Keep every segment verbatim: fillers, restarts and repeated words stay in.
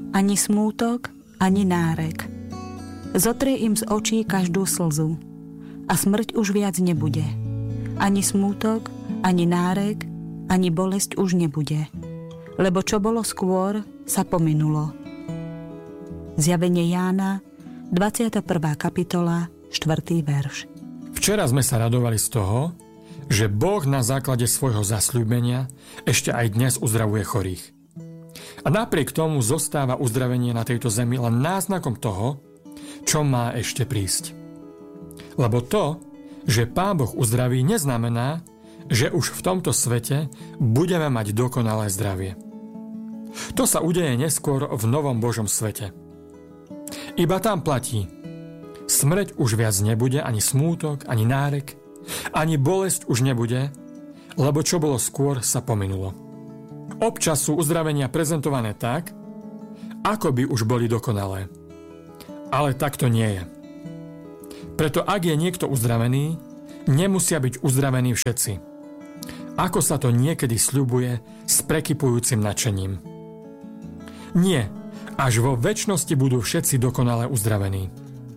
ani smútok, ani nárek. Zotrie im z očí každú slzu a smrť už viac nebude. Ani smútok, ani nárek, ani bolesť už nebude. Lebo čo bolo skôr, sa pominulo. Zjavenie Jána, dvadsiata prvá kapitola, štvrtý verš. Včera sme sa radovali z toho, že Boh na základe svojho zasľúbenia ešte aj dnes uzdravuje chorých. A napriek tomu zostáva uzdravenie na tejto zemi len náznakom toho, čo má ešte prísť. Lebo to, že Pán Boh uzdraví, neznamená, že už v tomto svete budeme mať dokonalé zdravie. To sa udeje neskôr v novom Božom svete. Iba tam platí: smrť už viac nebude, ani smútok, ani nárek, ani bolesť už nebude, lebo čo bolo skôr, sa pominulo. Občas sú uzdravenia prezentované tak, ako by už boli dokonalé. Ale tak to nie je. Preto ak je niekto uzdravený, nemusia byť uzdravení všetci. Ako sa to niekedy sľubuje s prekypujúcim nadšením. Nie, až vo večnosti budú všetci dokonale uzdravení.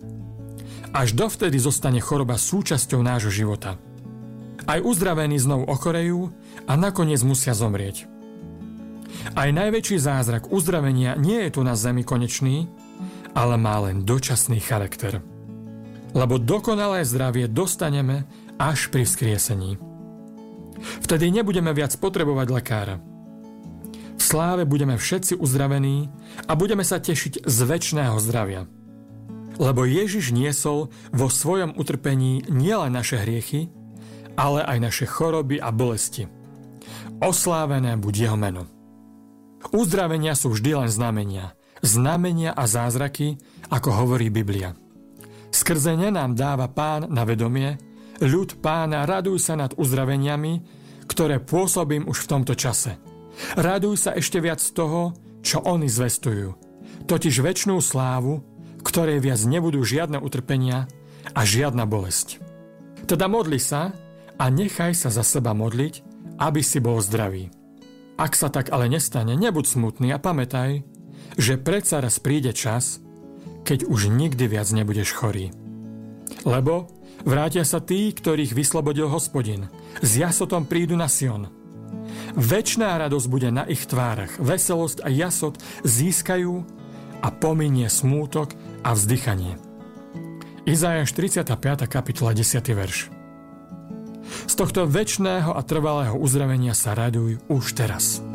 Až dovtedy zostane choroba súčasťou nášho života. Aj uzdravení znovu ochorejú a nakoniec musia zomrieť. Aj najväčší zázrak uzdravenia nie je tu na zemi konečný, ale má len dočasný charakter. Lebo dokonalé zdravie dostaneme až pri vzkriesení. Vtedy nebudeme viac potrebovať lekára. V sláve budeme všetci uzdravení a budeme sa tešiť z večného zdravia. Lebo Ježiš niesol vo svojom utrpení nielen naše hriechy, ale aj naše choroby a bolesti. Oslávené buď jeho meno. Uzdravenia sú vždy len znamenia. Znamenia a zázraky, ako hovorí Biblia. Skrze ne nám dáva Pán na vedomie: ľud Pána, raduj sa nad uzdraveniami, ktoré pôsobím už v tomto čase. Raduj sa ešte viac z toho, čo oni zvestujú. Totiž večnú slávu, ktorej viac nebudú žiadne utrpenia a žiadna bolesť. Teda modli sa a nechaj sa za seba modliť, aby si bol zdravý. Ak sa tak ale nestane, nebuď smutný a pamätaj, že predsa raz príde čas, keď už nikdy viac nebudeš chorý. Lebo vrátia sa tí, ktorých vyslobodil Hospodin. S jasotom prídu na Sion. Večná radosť bude na ich tvárach. Veselosť a jasot získajú a pominie smútok a vzdychanie. Izajáš tridsiata piata kapitola desiaty verš. Z tohto večného a trvalého uzdravenia sa raduj už teraz.